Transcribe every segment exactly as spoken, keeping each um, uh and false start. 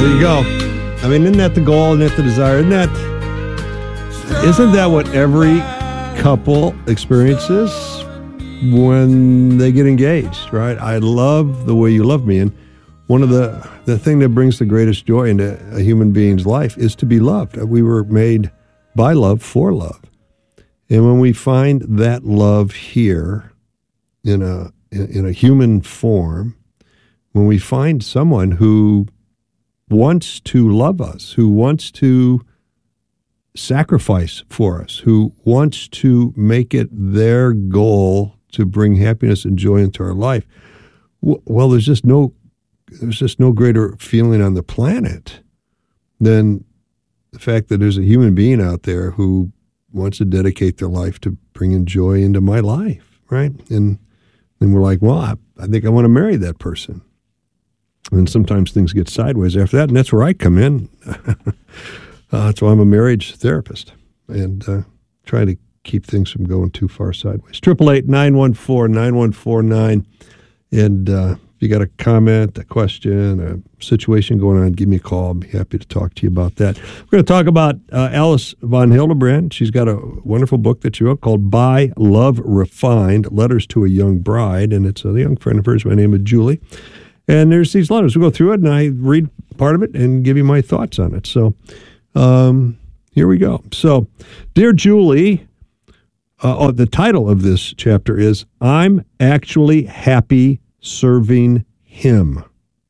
There you go. I mean, isn't that the goal? Isn't that the desire? Isn't that, isn't that what every couple experiences when they get engaged, right? I love the way you love me. And one of the, the thing that brings the greatest joy into a human being's life is to be loved. We were made by love for love. And when we find that love here in a, in a human form, when we find someone who wants to love us, who wants to sacrifice for us, who wants to make it their goal to bring happiness and joy into our life, well, there's just no, there's just no greater feeling on the planet than the fact that there's a human being out there who wants to dedicate their life to bringing joy into my life, right? And then we're like, well, I, I think I want to marry that person. And sometimes things get sideways after that, and that's where I come in. uh, that's why I'm a marriage therapist and uh, try to keep things from going too far sideways. triple eight, nine one four, nine one four nine. And uh, if you got a comment, a question, a situation going on, give me a call. I'll be happy to talk to you about that. We're going to talk about uh, Alice von Hildebrand. She's got a wonderful book that she wrote called By Love Refined, Letters to a Young Bride. And it's a young friend of hers by the name of Julie. And there's these letters. We'll go through it, and I read part of it and give you my thoughts on it. So um, here we go. So, Dear Julie, uh, oh, the title of this chapter is, I'm Actually Happy Serving Him.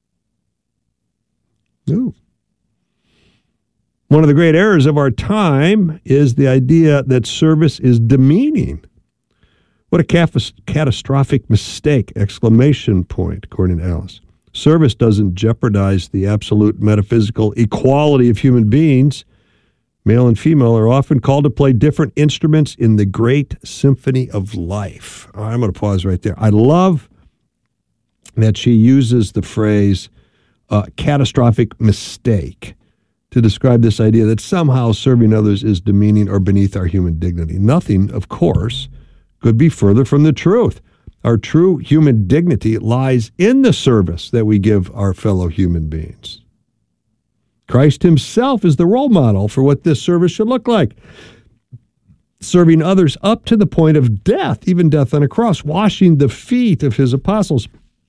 Ooh. One of the great errors of our time is the idea that service is demeaning. What a catastrophic mistake, exclamation point, according to Alice. Service doesn't jeopardize the absolute metaphysical equality of human beings. Male and female are often called to play different instruments in the great symphony of life. All right, I'm going to pause right there. I love that she uses the phrase uh, catastrophic mistake to describe this idea that somehow serving others is demeaning or beneath our human dignity. Nothing, of course, could be further from the truth. Our true human dignity lies in the service that we give our fellow human beings. Christ himself is the role model for what this service should look like. Serving others up to the point of death, even death on a cross, washing the feet of his apostles.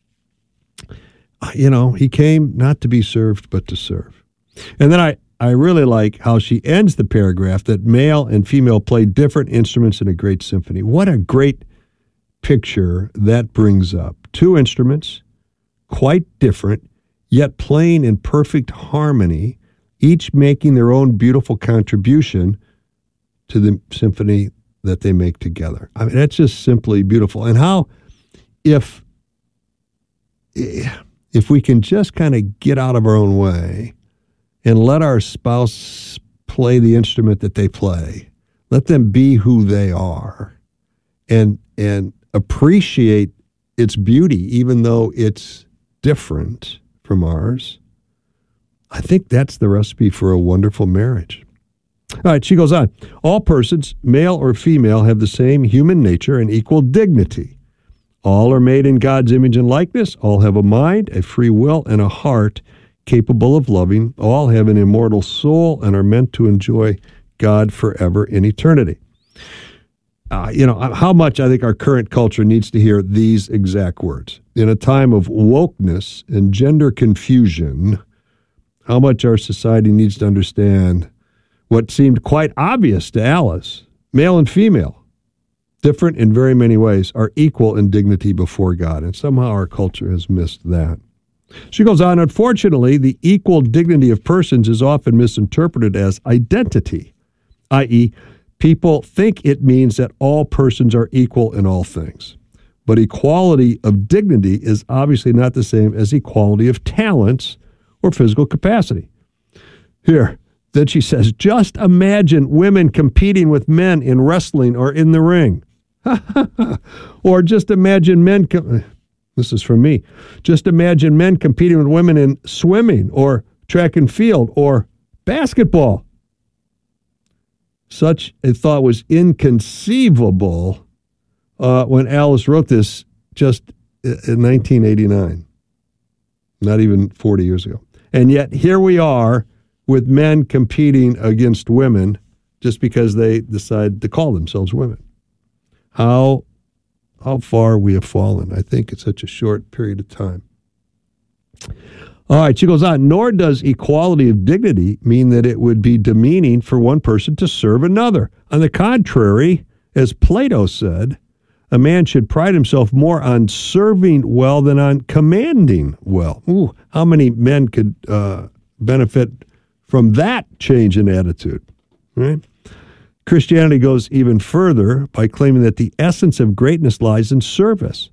You know, he came not to be served, but to serve. And then I, I really like how she ends the paragraph that male and female play different instruments in a great symphony. What a great picture that brings up. Two instruments, quite different, yet playing in perfect harmony, each making their own beautiful contribution to the symphony that they make together. I mean, that's just simply beautiful. And how, if, if we can just kind of get out of our own way and let our spouse play the instrument that they play, let them be who they are, and and appreciate its beauty, even though it's different from ours, I think that's the recipe for a wonderful marriage. All right, she goes on. All persons, male or female, have the same human nature and equal dignity. All are made in God's image and likeness. All have a mind, a free will, and a heart capable of loving. All have an immortal soul and are meant to enjoy God forever in eternity. Uh, you know, how much I think our current culture needs to hear these exact words. In a time of wokeness and gender confusion, how much our society needs to understand what seemed quite obvious to Alice. Male and female, different in very many ways, are equal in dignity before God. And somehow our culture has missed that. She goes on, unfortunately, the equal dignity of persons is often misinterpreted as identity, that is, people think it means that all persons are equal in all things. But equality of dignity is obviously not the same as equality of talents or physical capacity. Here, then she says, just imagine women competing with men in wrestling or in the ring. Or just imagine men, com- this is from me, just imagine men competing with women in swimming or track and field or basketball. Such a thought was inconceivable uh, when Alice wrote this just in nineteen eighty-nine. not even forty years ago. And yet here we are with men competing against women just because they decide to call themselves women. How how far we have fallen, I think, in such a short period of time. All right, she goes on, nor does equality of dignity mean that it would be demeaning for one person to serve another. On the contrary, as Plato said, a man should pride himself more on serving well than on commanding well. Ooh, how many men could uh, benefit from that change in attitude, right? Christianity goes even further by claiming that the essence of greatness lies in service.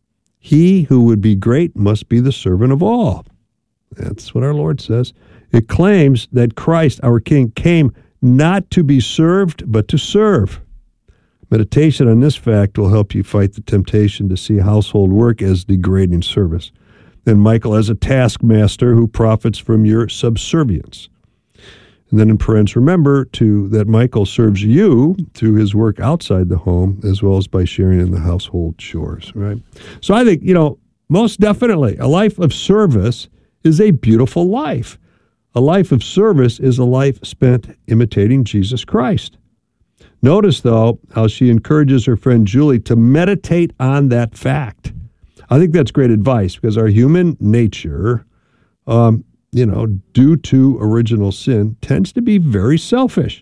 He who would be great must be the servant of all. That's what our Lord says. It claims that Christ, our King, came not to be served, but to serve. Meditation on this fact will help you fight the temptation to see household work as degrading service, and Michael as a taskmaster who profits from your subservience. And then in parents, remember to that Michael serves you through his work outside the home as well as by sharing in the household chores, right? So I think, you know, most definitely a life of service is a beautiful life. A life of service is a life spent imitating Jesus Christ. Notice, though, how she encourages her friend Julie to meditate on that fact. I think that's great advice because our human nature, um, you know, due to original sin, tends to be very selfish.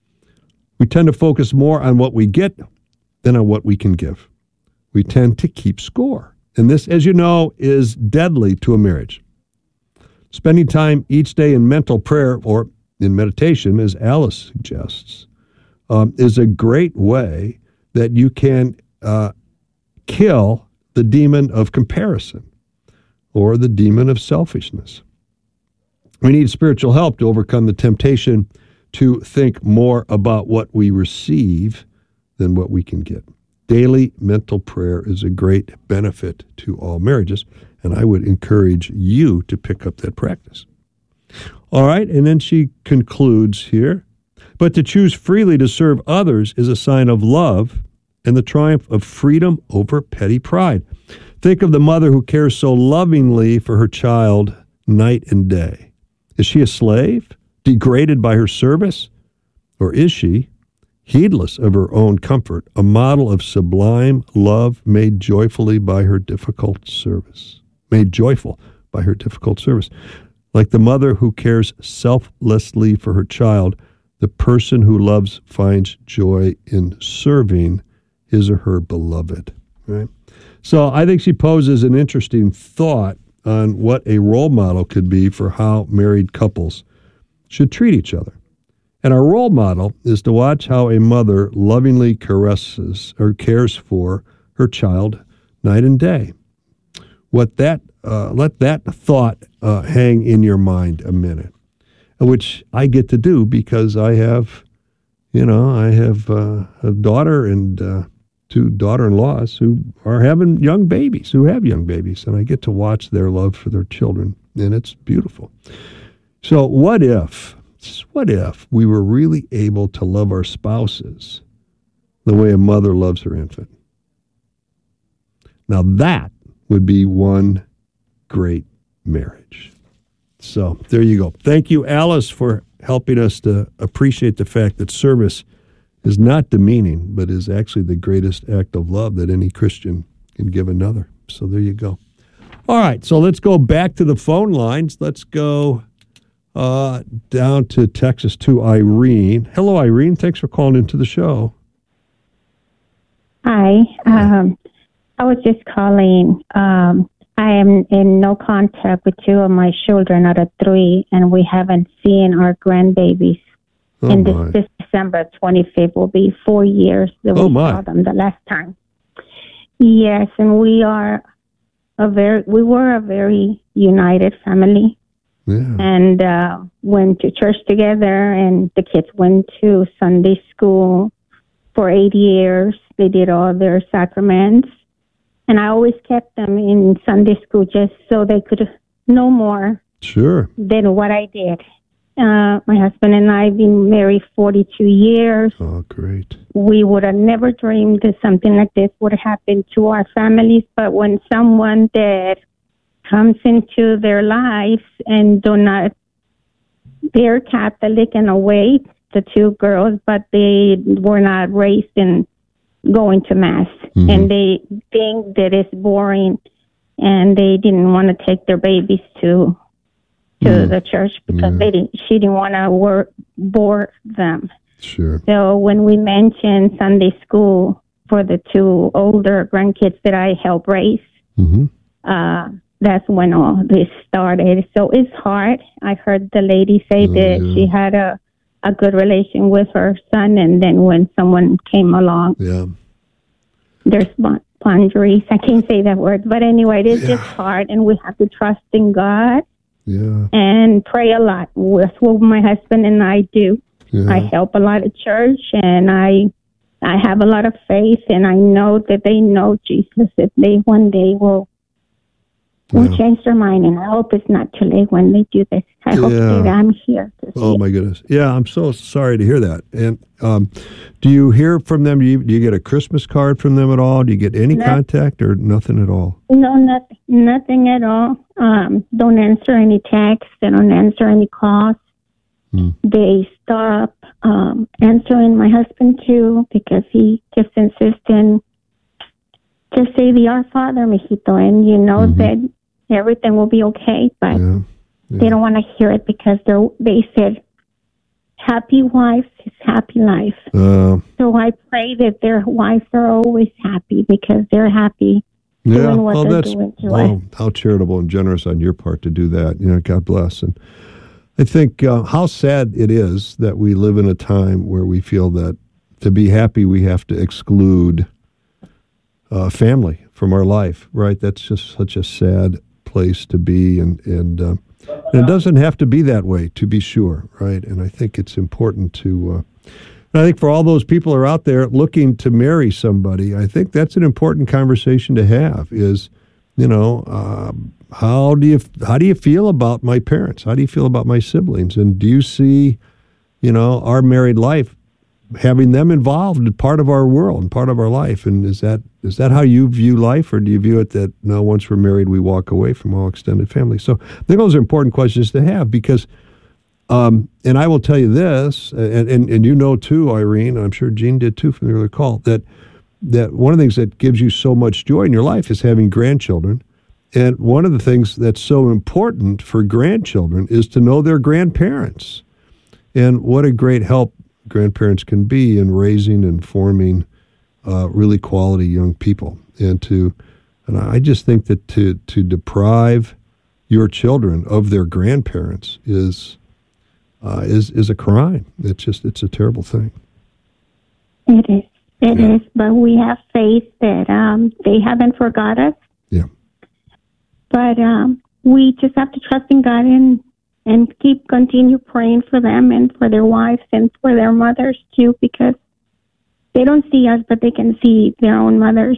We tend to focus more on what we get than on what we can give. We tend to keep score. And this, as you know, is deadly to a marriage. Spending time each day in mental prayer or in meditation, as Alice suggests, um, is a great way that you can uh, kill the demon of comparison or the demon of selfishness. We need spiritual help to overcome the temptation to think more about what we receive than what we can get. Daily mental prayer is a great benefit to all marriages, and I would encourage you to pick up that practice. All right, and then she concludes here, but to choose freely to serve others is a sign of love and the triumph of freedom over petty pride. Think of the mother who cares so lovingly for her child night and day. Is she a slave, degraded by her service? Or is she, heedless of her own comfort, a model of sublime love made joyfully by her difficult service? Made joyful by her difficult service. Like the mother who cares selflessly for her child, the person who loves finds joy in serving his or her beloved. Right? So I think she poses an interesting thought on what a role model could be for how married couples should treat each other. And our role model is to watch how a mother lovingly caresses or cares for her child night and day. What that uh, let that thought uh, hang in your mind a minute, which I get to do because I have, you know, I have uh, a daughter and uh, two daughter-in-laws who are having young babies, who have young babies, and I get to watch their love for their children, and it's beautiful. So what if, what if we were really able to love our spouses the way a mother loves her infant? Now that would be one great marriage. So there you go. Thank you, Alice, for helping us to appreciate the fact that service is not demeaning, but is actually the greatest act of love that any Christian can give another. So there you go. All right, so let's go back to the phone lines. Let's go uh, down to Texas to Irene. Hello, Irene. Thanks for calling into the show. Hi. Um, I was just calling. Um, I am in no contact with two of my children out of three, and we haven't seen our grandbabies. Oh, and this, my. this December twenty-fifth will be four years that we Oh, my. saw them the last time. Yes, and we are a very, we were a very united family. Yeah. And uh, went to church together, and the kids went to Sunday school for eight years. They did all their sacraments. And I always kept them in Sunday school just so they could know more Sure. than what I did. Uh, my husband and I have been married forty-two years. Oh, great. We would have never dreamed that something like this would happen to our families. But when someone that comes into their lives and do not, they're Catholic in a way, the two girls, but they were not raised in going to Mass. Mm-hmm. And they think that it's boring, and they didn't want to take their babies to to mm. the church because yeah. they didn't, she didn't want to work, bore them. Sure. So when we mentioned Sunday school for the two older grandkids that I help raise, mm-hmm. uh, that's when all this started. So it's hard. I heard the lady say oh, that yeah. she had a, a good relation with her son, and then when someone came along, yeah. there's boundaries. I can't say that word, but anyway, it's yeah. just hard, and we have to trust in God yeah. and pray a lot. That's what my husband and I do. Yeah. I help a lot at church, and I I have a lot of faith, and I know that they know Jesus. If they one day will will yeah. change their mind, and I hope it's not too late when they do this. I hope yeah. that I'm here. To oh, my goodness. Yeah, I'm so sorry to hear that. And um, do you hear from them? Do you, do you get a Christmas card from them at all? Do you get any no, contact or nothing at all? No, nothing, nothing at all. Um, don't answer any texts. They don't answer any calls. Hmm. They stop um, answering my husband, too, because he just insists in just say the Our Father, mijito, and you know mm-hmm. that everything will be okay, but yeah. Yeah. they don't want to hear it because they they said, happy wife is happy life. Uh, so I pray that their wives are always happy because they're happy yeah, doing what well, they're that's, doing to well, us. How charitable and generous on your part to do that. You know, God bless. And I think uh, how sad it is that we live in a time where we feel that to be happy we have to exclude uh, family from our life, right? That's just such a sad place to be, and and, uh, and it doesn't have to be that way, to be sure, right? And I think it's important to, uh, I think for all those people who are out there looking to marry somebody, I think that's an important conversation to have is, you know, uh, how do you how do you feel about my parents? How do you feel about my siblings? And do you see, you know, our married life having them involved in part of our world and part of our life? And is that is that how you view life, or do you view it that, no, once we're married, we walk away from all extended family? So I think those are important questions to have because, um, and I will tell you this, and, and, and you know too, Irene, and I'm sure Gene did too from the earlier call, that that one of the things that gives you so much joy in your life is having grandchildren. And one of the things that's so important for grandchildren is to know their grandparents. And what a great help grandparents can be in raising and forming uh, really quality young people. And to, and I just think that to to deprive your children of their grandparents is uh, is is a crime. It's just it's a terrible thing. It is. It yeah. is. But we have faith that um, they haven't forgot us. Yeah. But um, we just have to trust in God and and keep continue praying for them and for their wives and for their mothers too, because they don't see us, but they can see their own mothers.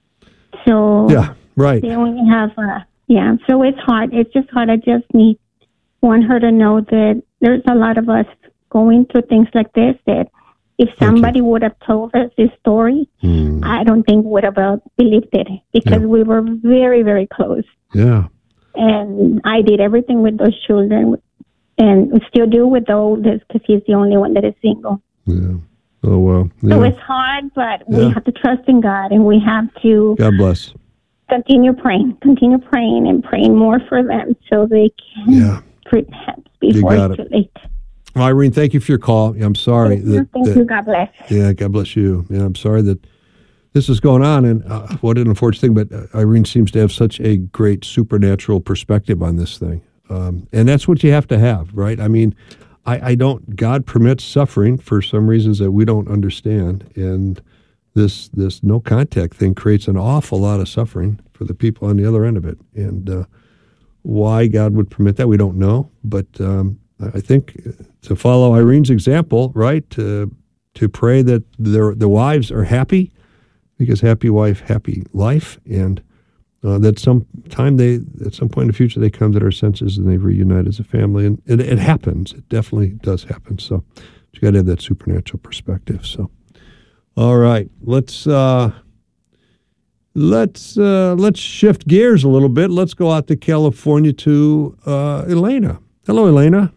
So yeah, right. They only have uh, yeah. So it's hard. It's just hard. I just need want her to know that there's a lot of us going through things like this. That if somebody would have told us this story, mm. I don't think we would have believed it because yeah. we were very, very close. Yeah. And I did everything with those children and still do with the oldest because he's the only one that is single. Yeah. Oh, well. Yeah. So it's hard, but yeah. we have to trust in God and we have to God bless. Continue praying, continue praying and praying more for them so they can yeah. repent before it's too late. Well, Irene, thank you for your call. I'm sorry. Thank you. That, Thank that, you. God bless. Yeah, God bless you. Yeah, I'm sorry that this is going on, and uh, what an unfortunate thing, but uh, Irene seems to have such a great supernatural perspective on this thing. Um, and that's what you have to have, right? I mean, I, I don't, God permits suffering for some reasons that we don't understand, and this this no contact thing creates an awful lot of suffering for the people on the other end of it. And uh, why God would permit that, we don't know, but um, I think to follow Irene's example, right, to, to pray that their the wives are happy, because happy wife, happy life, and uh, that some time they, at some point in the future, they come to their senses and they reunite as a family, and it, it happens. It definitely does happen. So you got to have that supernatural perspective. So, all right, let's uh, let's uh, let's shift gears a little bit. Let's go out to California to uh, Elena. Hello, Elena.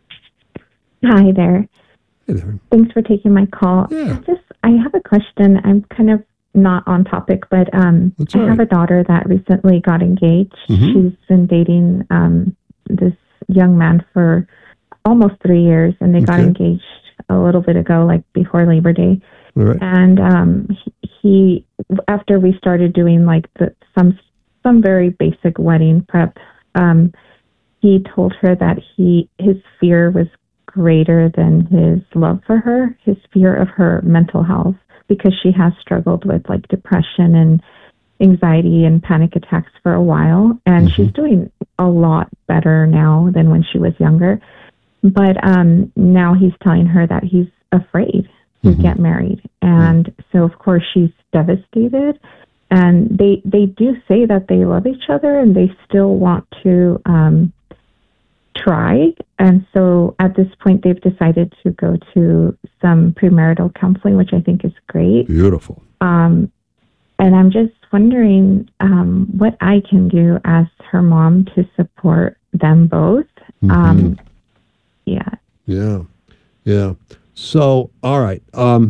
Hi there. Hey there. Thanks for taking my call. Yeah. I just I have a question. I'm kind of not on topic, but um, That's I all have right. a daughter that recently got engaged. Mhm. She's been dating um, this young man for almost three years, and they got Okay. engaged a little bit ago, like before Labor Day. All right. And um, he, he, after we started doing like the, some some very basic wedding prep, um, he told her that he his fear was greater than his love for her, his fear of her mental health, because she has struggled with like depression and anxiety and panic attacks for a while, and Mhm. she's doing a lot better now than when she was younger. But um, now he's telling her that he's afraid to Mhm. get married, and so of course she's devastated. And they they do say that they love each other and they still want to um, try. And so at this point, they've decided to go to some premarital counseling, which I think is great. Beautiful. Um, and I'm just wondering um, what I can do as her mom to support them both. Mhm. Um, yeah. Yeah. Yeah. So, all right. Um,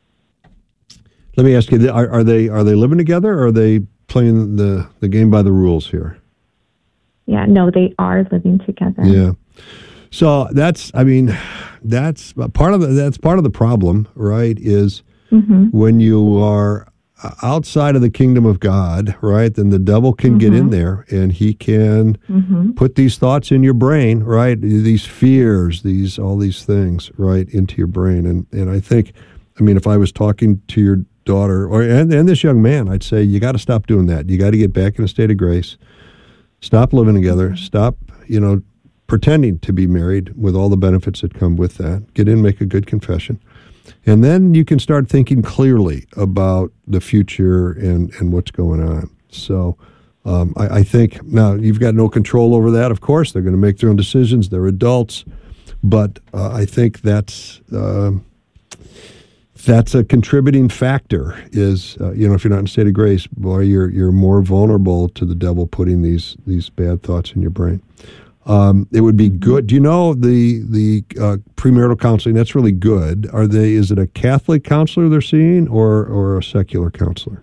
let me ask you: Are, are they are they living together, or are they playing the, the game by the rules here? Yeah. No, they are living together. Yeah. So that's, I mean, that's part of the, that's part of the problem, right? Is Mm-hmm. when you are outside of the kingdom of God, right? Then the devil can get in there and he can Mm-hmm. put these thoughts in your brain, right? These fears, these all these things, right, into your brain. And and I think, I mean, if I was talking to your daughter or and, and this young man, I'd say you got to stop doing that. You got to get back in a state of grace. Stop living together. Stop, you know, pretending to be married with all the benefits that come with that. Get in, make a good confession. And then you can start thinking clearly about the future and, and what's going on. So um, I, I think now you've got no control over that. Of course, they're going to make their own decisions. They're adults. But uh, I think that's uh, that's a contributing factor is, uh, you know, if you're not in a state of grace, boy, you're you're more vulnerable to the devil putting these these bad thoughts in your brain. Um, it would be good. Do you know the the uh, premarital counseling? That's really good. Are they? Is it a Catholic counselor they're seeing, or or a secular counselor?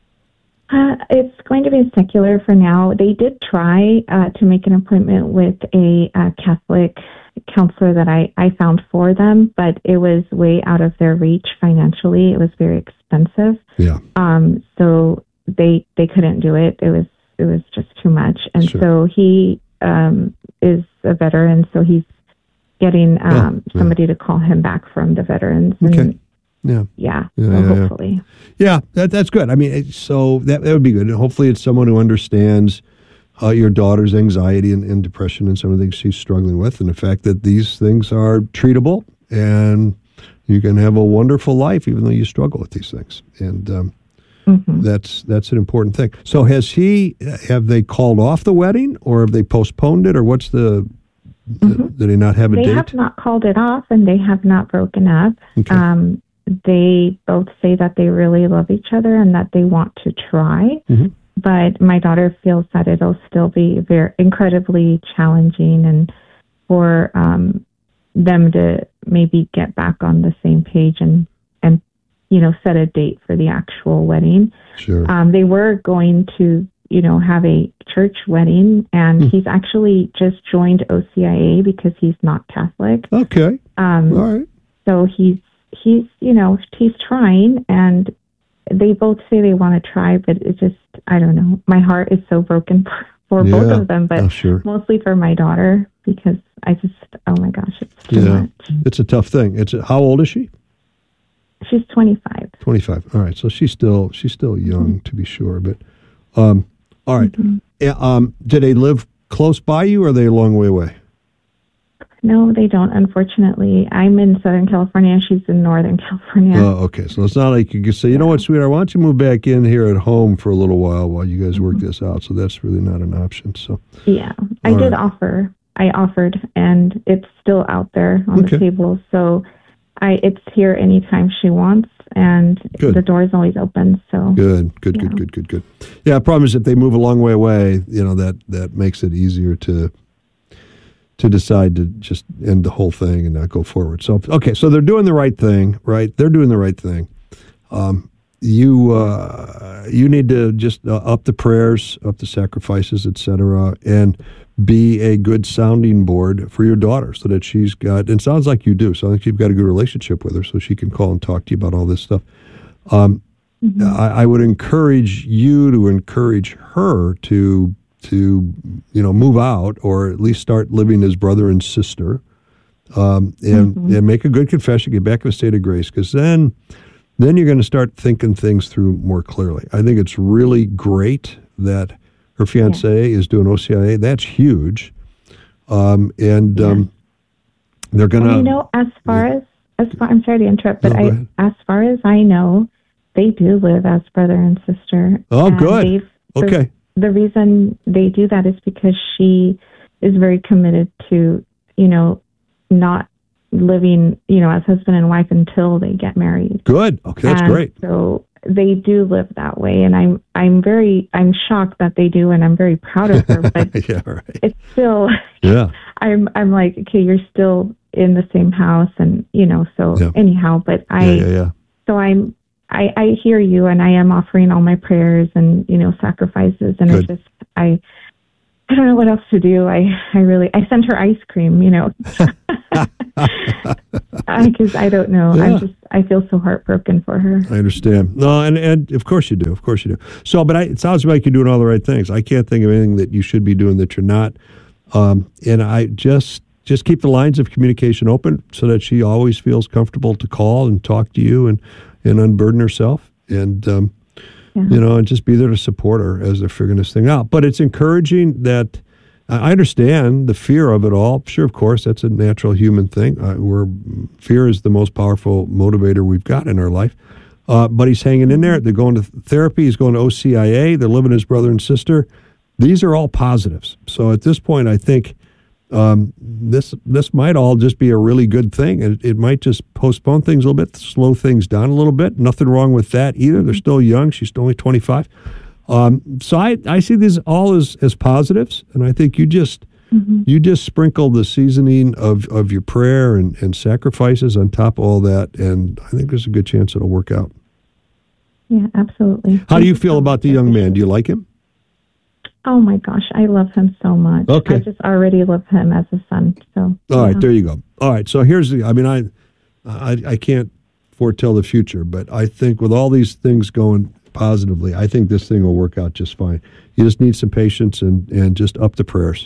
Uh, it's going to be secular for now. They did try uh, to make an appointment with a, uh Catholic counselor that I, I found for them, but it was way out of their reach financially. It was very expensive. Yeah. Um, so they they couldn't do it. It was it was just too much. And Sure. so he um, is a veteran, so he's getting um, yeah. somebody to call him back from the veterans. And Okay. Yeah. Yeah, Yeah, so yeah, yeah. hopefully. Yeah, that, that's good. I mean, it- so that, that would be good. And hopefully it's someone who understands uh, your daughter's anxiety and, and depression and some of the things she's struggling with, and the fact that these things are treatable and you can have a wonderful life even though you struggle with these things. And um, Mhm. that's that's an important thing. So has he, have they called off the wedding or have they postponed it, or what's the, Mhm. do they not have a They date? have not called it off, and they have not broken up. Okay. Um, they both say that they really love each other and that they want to try. Mhm. But my daughter feels that it'll still be very incredibly challenging, and for um, them to maybe get back on the same page and and you know set a date for the actual wedding. Sure. Um, they were going to you know have a church wedding, and Mm. he's actually just joined O C I A because he's not Catholic. Okay. Um, All right. so he's he's you know he's trying, and they both say they want to try, but it just I don't know. My heart is so broken for, for both Yeah. of them, but Oh, sure. mostly for my daughter because I just oh my gosh, it's too Yeah. much. It's a tough thing. It's a, how old is she? She's twenty-five. twenty-five. All right. So she's still she's still young to be sure, but um all right. Yeah, um do they live close by you or are they a long way away? No, they don't. Unfortunately, I'm in Southern California. She's in Northern California. Oh, okay. So it's not like you can say, you know what, sweetheart, why don't you move back in here at home for a little while while you guys work this out? So that's really not an option. So Yeah, I All did right. offer. I offered, and it's still out there on Okay. the table. So, I it's here anytime she wants. and Good. the door is always open. So Good, good, Yeah. good, good, good, good. Yeah, the problem is if they move a long way away, you know, that, that makes it easier to to decide to just end the whole thing and not go forward. So, okay, so they're doing the right thing, right? They're doing the right thing. Um, you uh, you need to just uh, up the prayers, up the sacrifices, et cetera, and be a good sounding board for your daughter so that she's got, and it sounds like you do, so I think you've got a good relationship with her so she can call and talk to you about all this stuff. Um, mm-hmm. I, I would encourage you to encourage her to to, you know, move out or at least start living as brother and sister, um, and, mm-hmm. and make a good confession, get back in a state of grace, because then, then you're going to start thinking things through more clearly. I think it's really great that her fiancé yeah. is doing O C I A. That's huge. Um, and yeah. um, they're going to... You know, as far yeah. as, as far, I'm sorry to interrupt, but no, I, as far as I know, they do live as brother and sister. Oh, and good. Okay. The reason they do that is because she is very committed to, you know, not living, you know, as husband and wife until they get married. Good. Okay, that's and great. So they do live that way, and I'm I'm very I'm shocked that they do, and I'm very proud of her. But yeah, right. it's still, yeah. I'm I'm like, okay, you're still in the same house, and you know, so yeah. anyhow, but I yeah, yeah, yeah. so I'm. I, I hear you, and I am offering all my prayers and, you know, sacrifices, and Good. I just, I, I don't know what else to do. I, I really, I sent her ice cream, you know, because I don't know. Yeah. I'm just, I feel so heartbroken for her. I understand. No, and, and of course you do. Of course you do. So, but I, it sounds like you're doing all the right things. I can't think of anything that you should be doing that you're not. Um, and I just, just keep the lines of communication open so that she always feels comfortable to call and talk to you and, and unburden herself, and um, yeah. you know, and just be there to support her as they're figuring this thing out. But it's encouraging that I understand the fear of it all. Sure, of course, that's a natural human thing. Uh, where fear is the most powerful motivator we've got in our life. Uh, but he's hanging in there. They're going to therapy. He's going to O C I A. They're living as brother and sister. These are all positives. So at this point, I think Um, this this might all just be a really good thing, and it, it might just postpone things a little bit, slow things down a little bit. Nothing wrong with that either. They're still young. She's only twenty-five. Um, so I, I see these all as, as positives, and I think you just mm-hmm. you just sprinkle the seasoning of, of your prayer and, and sacrifices on top of all that, and I think there's a good chance it'll work out. Yeah, absolutely. How Thank do you feel about the young man? Do you like him? Oh my gosh, I love him so much. Okay. I just already love him as a son. So all yeah. right, there you go. All right, so here's the. I mean, I, I, I can't foretell the future, but I think with all these things going positively, I think this thing will work out just fine. You just need some patience and and just up the prayers.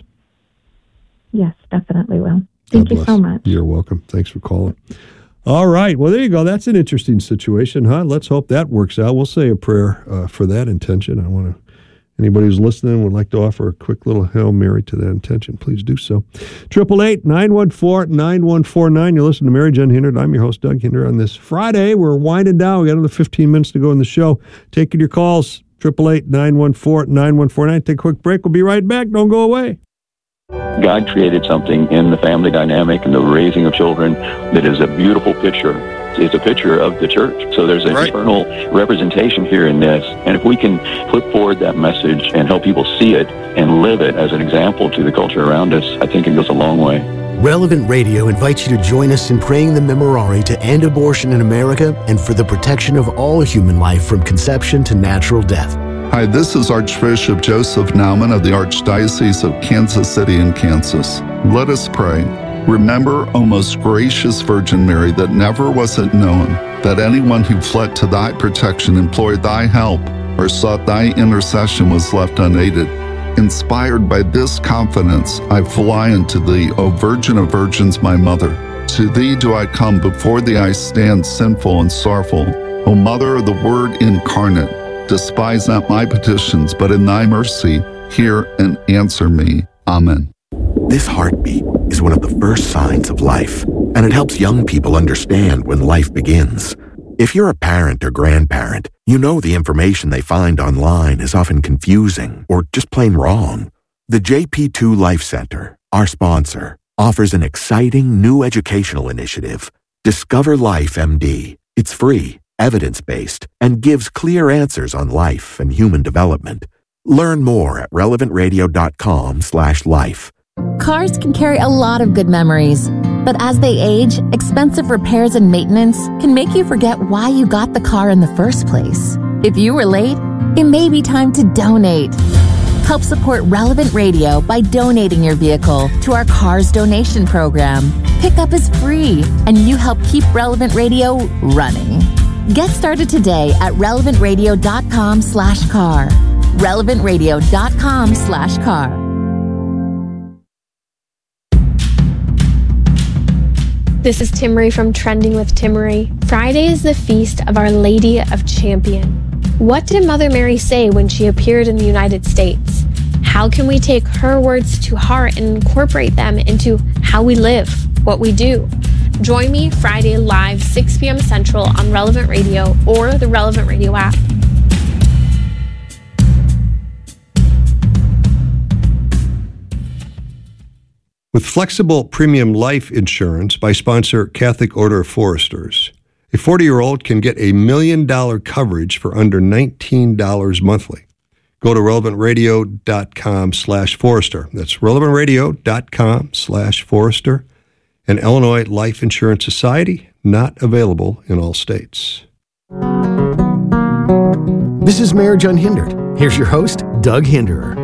Yes, definitely will. Thank God you bless. so much. You're welcome. Thanks for calling. All right. Well, there you go. That's an interesting situation, huh? Let's hope that works out. We'll say a prayer uh, for that intention. I want to. Anybody who's listening would like to offer a quick little Hail Mary to that intention, please do so. triple eight, nine one four, nine one four nine. You're listening to Mary Jen Hindert. I'm your host, Doug Hindert. On this Friday, we're winding down. We got another fifteen minutes to go in the show. Taking your calls, triple eight, nine one four, nine one four nine. Take a quick break. We'll be right back. Don't go away. God created something in the family dynamic and the raising of children that is a beautiful picture. It's a picture of the church. So there's an right. eternal representation here in this. And if we can put forward that message and help people see it and live it as an example to the culture around us, I think it goes a long way. Relevant Radio invites you to join us in praying the Memorare to end abortion in America and for the protection of all human life from conception to natural death. Hi, this is Archbishop Joseph Naumann of the Archdiocese of Kansas City in Kansas. Let us pray. Remember, O most gracious Virgin Mary, that never was it known that anyone who fled to thy protection, implored thy help, or sought thy intercession was left unaided. Inspired by this confidence, I fly unto thee, O Virgin of Virgins, my Mother. To thee do I come, before thee I stand sinful and sorrowful. O Mother of the Word incarnate, despise not my petitions, but in thy mercy hear and answer me. Amen. This heartbeat is one of the first signs of life, and it helps young people understand when life begins. If you're a parent or grandparent, you know the information they find online is often confusing or just plain wrong. The J P two Life Center, our sponsor, offers an exciting new educational initiative, Discover Life M D. It's free, evidence-based, and gives clear answers on life and human development. Learn more at relevantradio.com slash life. Cars can carry a lot of good memories, but as they age, expensive repairs and maintenance can make you forget why you got the car in the first place. If you were late, it may be time to donate. Help support Relevant Radio by donating your vehicle to our Cars Donation Program. Pickup is free, and you help keep Relevant Radio running. Get started today at relevantradio.com slash car. relevantradio.com slash car. This is Timmery from Trending with Timmery. Friday is the feast of Our Lady of Champion. What did Mother Mary say when she appeared in the United States? How can we take her words to heart and incorporate them into how we live, what we do? Join me Friday live, six p.m. Central on Relevant Radio or the Relevant Radio app. With flexible premium life insurance by sponsor Catholic Order of Foresters, a forty-year-old can get a million-dollar coverage for under nineteen dollars monthly. Go to relevantradio.com slash Forester. That's relevantradio.com slash Forester. An Illinois Life Insurance Society, not available in all states. This is Marriage Unhindered. Here's your host, Doug Hinderer.